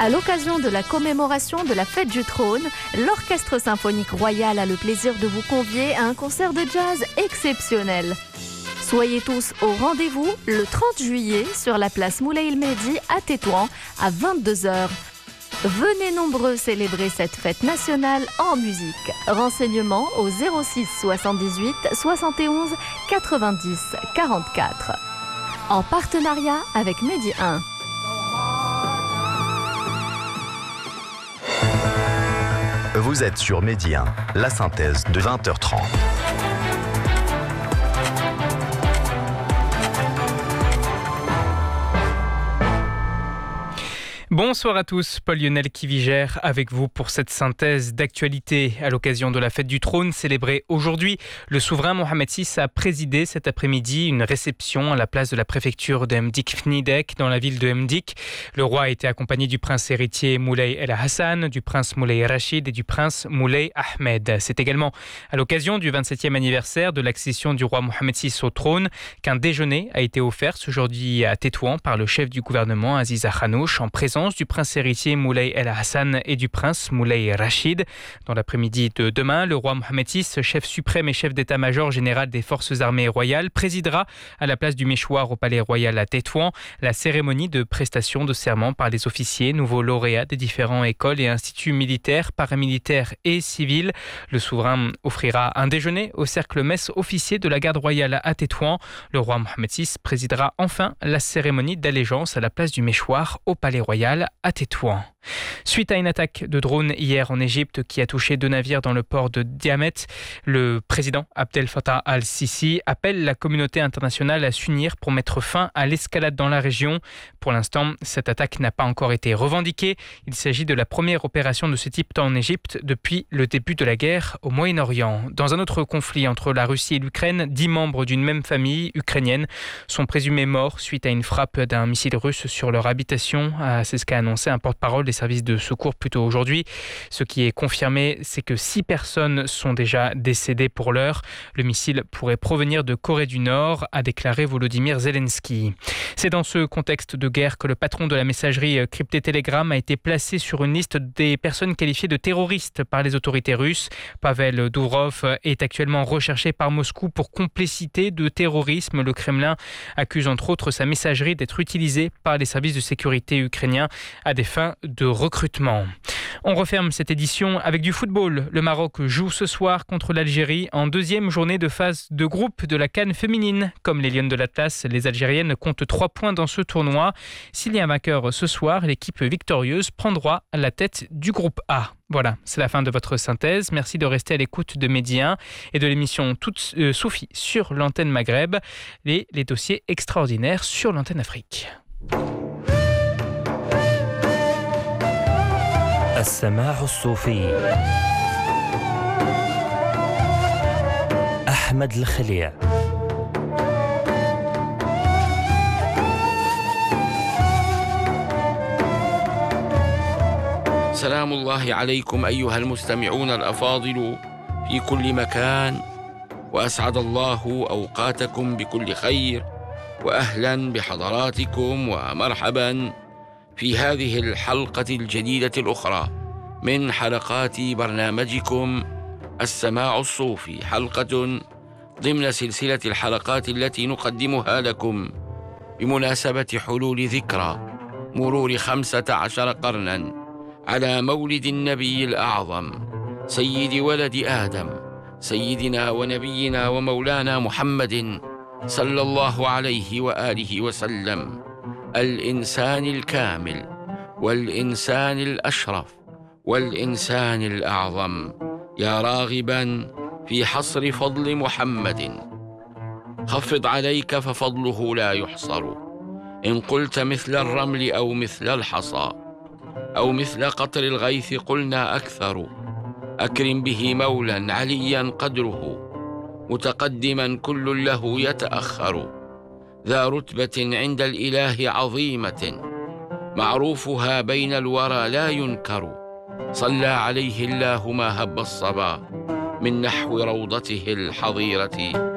À l'occasion de la commémoration de la fête du trône, l'Orchestre symphonique royal a le plaisir de vous convier à un concert de jazz exceptionnel. Soyez tous au rendez-vous le 30 juillet sur la place Moulay El Mehdi à Tétouan à 22h. Venez nombreux célébrer cette fête nationale en musique. Renseignements au 06 78 71 90 44. En partenariat avec Medi 1. Vous êtes sur Medi 1, la synthèse de 20h30. Bonsoir à tous, Paul-Lionel Kivigère avec vous pour cette synthèse d'actualité. À l'occasion de la fête du trône célébrée aujourd'hui, le souverain Mohamed VI a présidé cet après-midi une réception à la place de la préfecture de Mdik Fnidek dans la ville de Mdik. Le roi a été accompagné du prince héritier Moulay El Hassan, du prince Moulay Rachid et du prince Moulay Ahmed. C'est également à l'occasion du 27e anniversaire de l'accession du roi Mohamed VI au trône qu'un déjeuner a été offert ce jeudi à Tétouan par le chef du gouvernement Aziza Khanouch en présence du prince héritier Moulay El Hassan et du prince Moulay Rachid. Dans l'après-midi de demain, le roi Mohamed VI, chef suprême et chef d'état-major général des forces armées royales, présidera à la place du Méchoir au palais royal à Tétouan la cérémonie de prestation de serment par les officiers, nouveaux lauréats des différentes écoles et instituts militaires, paramilitaires et civils. Le souverain offrira un déjeuner au cercle messe officier de la garde royale à Tétouan. Le roi Mohamed VI présidera enfin la cérémonie d'allégeance à la place du Méchoir au palais royal à Tétouan. Suite à une attaque de drone hier en Égypte qui a touché 2 navires dans le port de Diamet, le président Abdel Fattah al-Sisi appelle la communauté internationale à s'unir pour mettre fin à l'escalade dans la région. Pour l'instant, cette attaque n'a pas encore été revendiquée. Il s'agit de la première opération de ce type en Égypte depuis le début de la guerre au Moyen-Orient. Dans un autre conflit entre la Russie et l'Ukraine, 10 membres d'une même famille ukrainienne sont présumés morts suite à une frappe d'un missile russe sur leur habitation. C'est ce qu'a annoncé un porte-parole des services de secours plus tôt aujourd'hui. Ce qui est confirmé, c'est que 6 personnes sont déjà décédées pour l'heure. Le missile pourrait provenir de Corée du Nord, a déclaré Volodymyr Zelensky. C'est dans ce contexte de guerre que le patron de la messagerie cryptée Telegram a été placé sur une liste des personnes qualifiées de terroristes par les autorités russes. Pavel Durov est actuellement recherché par Moscou pour complicité de terrorisme. Le Kremlin accuse entre autres sa messagerie d'être utilisée par les services de sécurité ukrainiens à des fins de recrutement. On referme cette édition avec du football. Le Maroc joue ce soir contre l'Algérie en 2e journée de phase de groupe de la CAN féminine. Comme les Lionnes de l'Atlas, les Algériennes comptent 3 points dans ce tournoi. S'il y a un vainqueur ce soir, l'équipe victorieuse prend droit à la tête du groupe A. Voilà, c'est la fin de votre synthèse. Merci de rester à l'écoute de Medi 1 et de l'émission Toute Soufi sur l'antenne Maghreb et les dossiers extraordinaires sur l'antenne Afrique. السماع الصوفي أحمد الخليع. سلام الله عليكم أيها المستمعون الأفاضل في كل مكان، وأسعد الله أوقاتكم بكل خير، وأهلا بحضراتكم ومرحبا في هذه الحلقة الجديدة الأخرى من حلقات برنامجكم السماع الصوفي، حلقة ضمن سلسلة الحلقات التي نقدمها لكم بمناسبة حلول ذكرى مرور 15 قرنا على مولد النبي الأعظم سيد ولد آدم سيدنا ونبينا ومولانا محمد صلى الله عليه وآله وسلم، الإنسان الكامل والإنسان الأشرف والإنسان الأعظم. يا راغبا في حصر فضل محمد خفض عليك ففضله لا يحصر. إن قلت مثل الرمل أو مثل الحصى أو مثل قطر الغيث قلنا أكثر. أكرم به مولا عليا قدره متقدما كل له يتأخر. ذا رتبة عند الإله عظيمة معروفها بين الورى لا ينكر. صلى عليه الله ما هب الصبا من نحو روضته الحظيرة